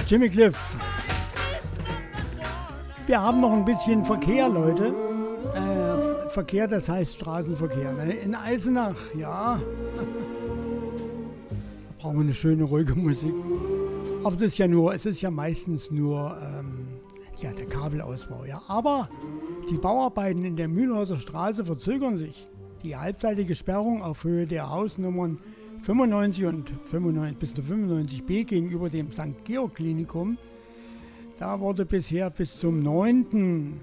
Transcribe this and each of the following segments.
Jimmy Cliff. Wir haben noch ein bisschen Verkehr, Leute. Verkehr, das heißt Straßenverkehr. Ne? In Eisenach, ja. Da brauchen wir eine schöne, ruhige Musik. Aber es ist ja meistens nur der Kabelausbau. Ja. Aber die Bauarbeiten in der Mühlhäuser Straße verzögern sich. Die halbseitige Sperrung auf Höhe der Hausnummern 95 und 95 bis zu 95b gegenüber dem St. Georg Klinikum, da wurde bisher bis zum 19.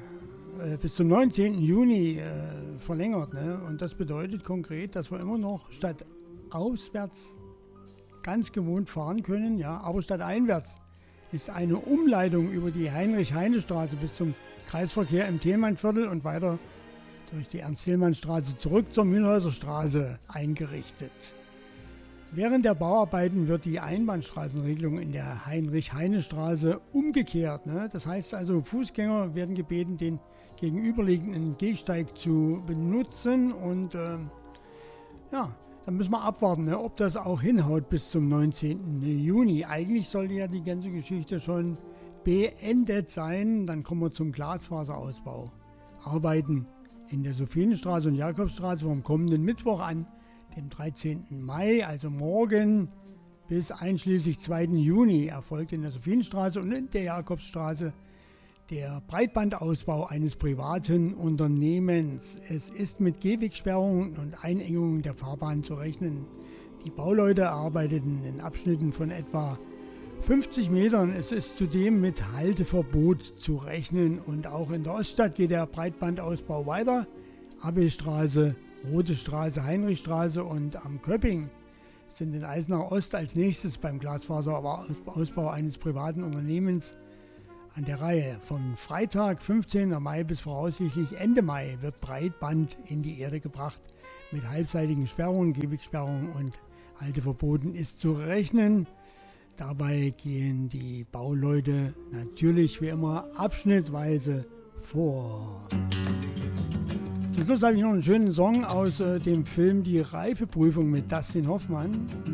Juni verlängert. Ne? Und das bedeutet konkret, dass wir immer noch statt auswärts ganz gewohnt fahren können, ja, aber statt einwärts ist eine Umleitung über die Heinrich-Heine-Straße bis zum Kreisverkehr im Thelmannviertel und weiter durch die Ernst-Thälmann-Straße zurück zur Mühlhäuser Straße eingerichtet. Während der Bauarbeiten wird die Einbahnstraßenregelung in der Heinrich-Heine-Straße umgekehrt. Ne? Das heißt also, Fußgänger werden gebeten, den gegenüberliegenden Gehsteig zu benutzen. Und dann müssen wir abwarten, ne? Ob das auch hinhaut bis zum 19. Juni. Eigentlich sollte ja die ganze Geschichte schon beendet sein. Dann kommen wir zum Glasfaserausbau. Arbeiten in der Sophienstraße und Jakobsstraße vom kommenden Mittwoch an, dem 13. Mai, also morgen, bis einschließlich 2. Juni erfolgt in der Sophienstraße und in der Jakobsstraße der Breitbandausbau eines privaten Unternehmens. Es ist mit Gehwegsperrungen und Einengungen der Fahrbahn zu rechnen. Die Bauleute arbeiteten in Abschnitten von etwa 50 Metern. Es ist zudem mit Halteverbot zu rechnen und auch in der Oststadt geht der Breitbandausbau weiter. Abelstraße, Rote Straße, Heinrichstraße und am Köpping sind in Eisenach Ost als nächstes beim Glasfaserausbau eines privaten Unternehmens an der Reihe. Von Freitag, 15. Mai bis voraussichtlich Ende Mai wird Breitband in die Erde gebracht. Mit halbseitigen Sperrungen, Gehwegsperrungen und Halteverboten ist zu rechnen. Dabei gehen die Bauleute natürlich wie immer abschnittweise vor. Zum Schluss habe ich noch einen schönen Song aus dem Film Die Reifeprüfung mit Dustin Hoffmann.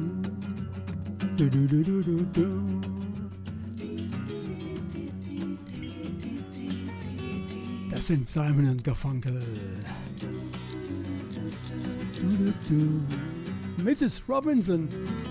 Das sind Simon & Garfunkel. Mrs. Robinson.